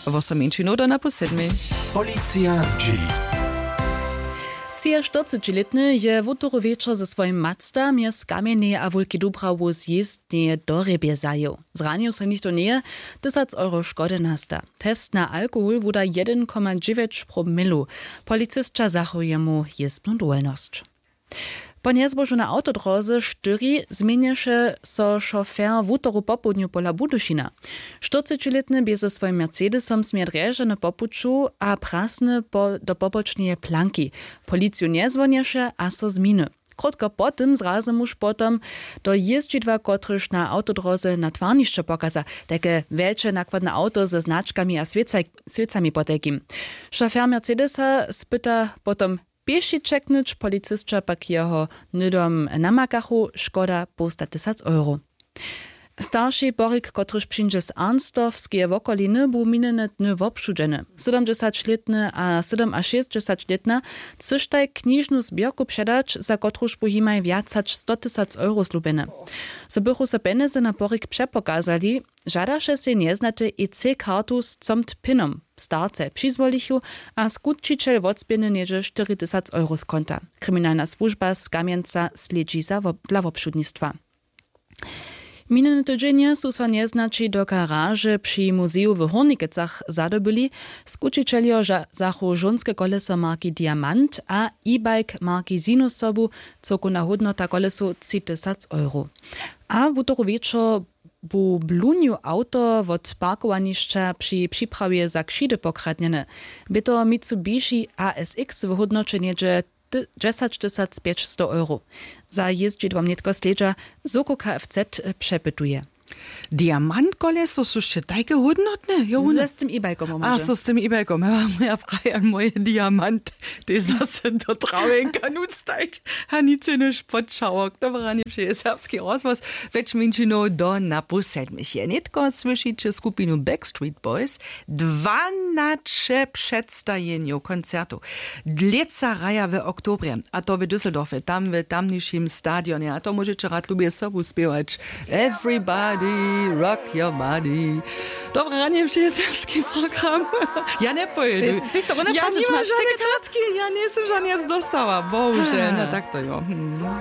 8 do na po 7. Policja z G. 40-letny je w uturu wieczor ze swoim matstam je z Kamiennej a Wulki Dubrawu zjezdnie do rybie zajął. Zranił się nikt nie, 1000 euro szkody nasta. Test na alkohol wuda 1,9 promillu. Policystka zachuje mu jezbną duelność. Po niezbożu na autodroze 4 zmieniše so šofér w utoru popudniu pola Budyšina. 40-letny bie ze swoim Mercedesom smie na popuczu a prasny do pobocznej planki. Policju nie zvoniše a so zminy. Krótko potem zrazy muž potom do jeździdła, kotryż na autodroze na twarniszcze pokaza. Takie wielkie nakładne auto ze znaczkami a świecami potekim. Šofér Mercedesa spyta potom pieši čeknąć, policystka pak jeho nydom namakachu, szkoda posta 1000 euro. Starszy Borik, kotryż przyjdzie z Arnstorfskie wokoliny, był minene dny wobszudzeny. 70-letny a 67-letna cysztaj kniżnu zbierku przedać, za kotryż buhimaj więcać 100 000 euro zlubene. So bychu se pieniądze na Borik przepokazali, żadaše se nieznate EC-kartu z comt pinom. Starce przyzwolichu, a skutčiciel odspieny nieže 4000 euro z konta. Kryminalna służba z Kamienca sledzi dla wobszudnictwa. Minulý tydzień su so nieznači do garaže przy muzeju w Hornikecach zadobyli skučitelio zachu żonskie koleso marki Diamant a e-bike marki Sinusobu, cokuna hodnota kolesu 3000 euro. A w utoru wieczor bu bluniu auto od parkowanišća przy przyprawie za kšidy pokradnjene. By to Mitsubishi ASX w hodnocie niedzie 10 500 euro. Za jeździdłom netko sledża Soko Kfz przepytuje. Diamant koleso su še tajke hodnotne? Ze z tym e-bajkom może. A, so z tym e-bajkom. Ja frage an moje Diamant. Die zase do trauen kann uns stajć. Haniciny špotšałok. Dobra, nie přeje serbski rozvoz. Več minčino do napu 7. Netko slyšíte skupinu Backstreet Boys. 12 przedstajenju koncertu. Dleca raja w oktobrze. A to w Düsseldorfie. Tam w tamniejszym stadionie. A to możecie rad lubię sobu śpiewać. Everybody rock your body. Dobra, ranie přeje serbski program. Ja nie pojedu. Ty jsi to Ja nie mam żadne kratki. Ja nie jestem żadnej dostała. Boże, no tak to jo.